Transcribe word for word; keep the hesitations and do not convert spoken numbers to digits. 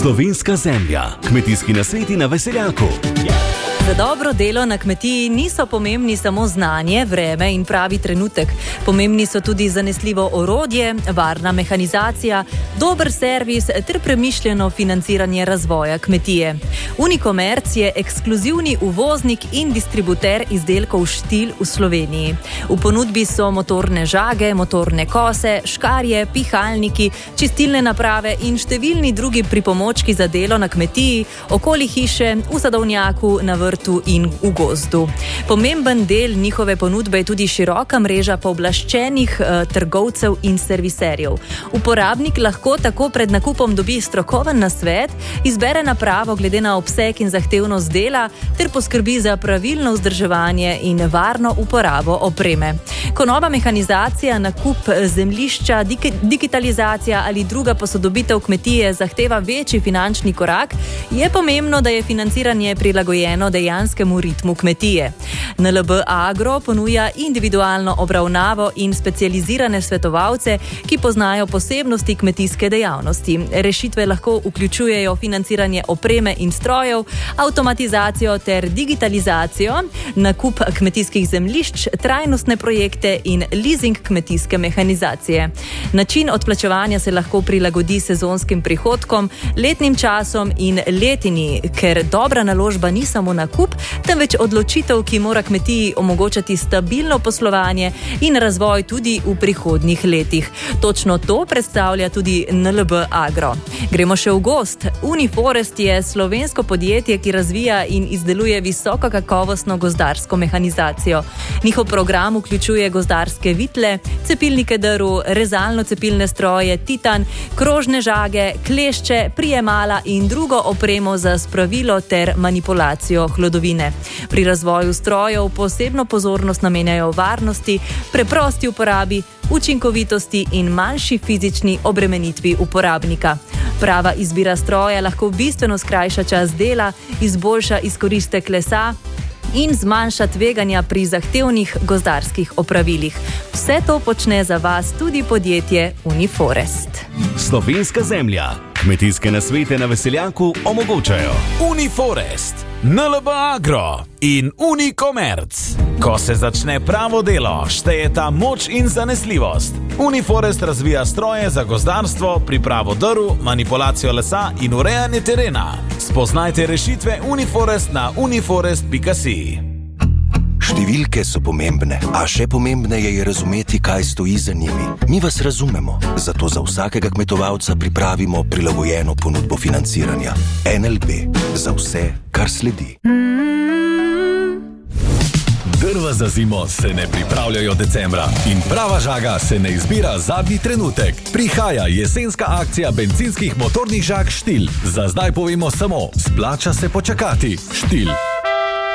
Slovenska zemlja. Kmetijski nasveti na Veseljaku. Za dobro delo na kmetiji niso pomembni samo znanje, vreme in pravi trenutek. Pomembni so tudi zanesljivo orodje, varna mehanizacija, dober servis ter premišljeno financiranje razvoja kmetije. Unicomerc je ekskluzivni uvoznik in distributer izdelkov Štil v Sloveniji. V ponudbi so motorne žage, motorne kose, škarje, pihalniki, čistilne naprave in številni drugi pripomočki za delo na kmetiji, okoli hiše, v sadovnjaku, na vrtu in v gozdu. Pomemben del njihove ponudbe je tudi široka mreža pooblaščenih eh, trgovcev in serviserjev. Uporabnik lahko tako pred nakupom dobi strokoven nasvet, izbere napravo glede na obseg in zahtevnost dela ter poskrbi za pravilno vzdrževanje in varno uporabo opreme. Ko nova mehanizacija, nakup zemljišča, dik- digitalizacija ali druga posodobitev kmetije zahteva večji finančni korak, je pomembno, da je financiranje prilagojeno dejanskemu ritmu kmetije. N L B Agro ponuja individualno obravnavo in specializirane svetovalce, ki poznajo posebnosti kmetijske dejavnosti. Rešitve lahko vključujejo financiranje opreme in strojev, avtomatizacijo ter digitalizacijo, nakup kmetijskih zemljišč, trajnostne projekte in leasing kmetijske mehanizacije. Način odplačevanja se lahko prilagodi sezonskim prihodkom, letnim časom in letini, ker dobra naložba ni samo nakup, temveč odločitev, ki mora kmetiji omogočati stabilno poslovanje in razvoj tudi v prihodnjih letih. Točno to predstavlja tudi N L B Agro. Gremo še v gost. Uniforest je slovensko podjetje, ki razvija in izdeluje visoko kakovostno gozdarsko mehanizacijo. Njihov program vključuje gozdarske vitle, cepilnike drv, rezalno-cepilne stroje, titan, krožne žage, klešče, prijemala in drugo opremo za spravilo ter manipulacijo hlodovine. Pri razvoju strojev posebno pozornost namenjajo varnosti, preprosti uporabi, učinkovitosti in manjši fizični obremenitvi uporabnika. Prava izbira stroja lahko bistveno skrajša čas dela, izboljša izkoristek lesa in zmanjša tveganja pri zahtevnih gozdarskih opravilih. Vse to počne za vas tudi podjetje Uniforest. Slovenska zemlja. Kmetijske nasvete na Veseljaku omogočajo Uniforest, N L B Agro in Unicomerc. Ko se začne pravo delo, štejeta moč in zanesljivost. Uniforest razvija stroje za gozdarstvo, pripravo drv, manipulacijo lesa in urejanje terena. Spoznajte rešitve Uniforest na uniforest pika si. Številke so pomembne, a še pomembneje je razumeti, kaj stoji za njimi. Mi vas razumemo, zato za vsakega kmetovalca pripravimo prilagojeno ponudbo financiranja. N L B, za vse, kar sledi. Drva za zimo se ne pripravljajo decembra in prava žaga se ne izbira zadnji trenutek. Prihaja jesenska akcija bencinskih motornih žag Štil. Za zdaj povemo samo, splača se počakati. Štil.